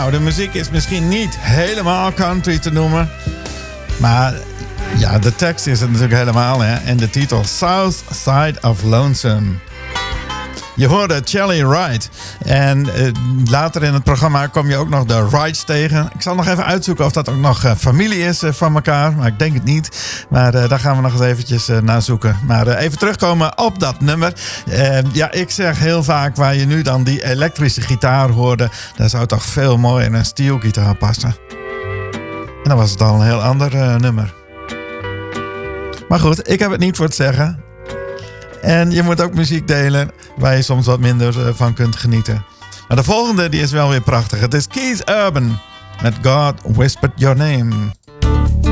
Nou, de muziek is misschien niet helemaal country te noemen. Maar ja, de tekst is het natuurlijk helemaal, hè. En de titel South Side of Lonesome. Je hoorde Chely Wright. En later in het programma kom je ook nog de Wrights tegen. Ik zal nog even uitzoeken of dat ook nog familie is van elkaar. Maar ik denk het niet. Maar daar gaan we nog eens eventjes naar zoeken. Maar even terugkomen op dat nummer. Ja, ik zeg heel vaak waar je nu dan die elektrische gitaar hoorde. Daar zou toch veel mooier in een steelgitaar passen. En dan was het al een heel ander nummer. Maar goed, ik heb het niet voor het zeggen. En je moet ook muziek delen waar je soms wat minder van kunt genieten. Maar de volgende die is wel weer prachtig. Het is Keith Urban met God Whispered Your Name.